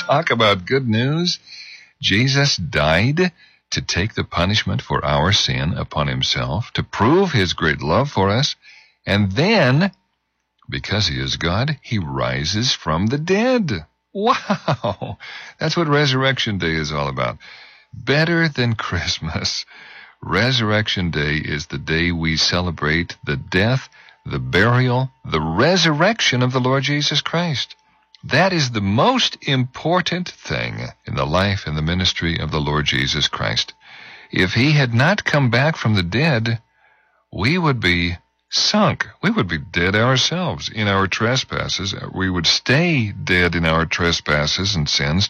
Talk about good news. Jesus died to take the punishment for our sin upon himself, to prove his great love for us, and then, because he is God, he rises from the dead. Wow! That's what Resurrection Day is all about. Better than Christmas. Resurrection Day is the day we celebrate the death, the burial, the resurrection of the Lord Jesus Christ. That is the most important thing in the life and the ministry of the Lord Jesus Christ. If he had not come back from the dead, we would be sunk. We would be dead ourselves in our trespasses. We would stay dead in our trespasses and sins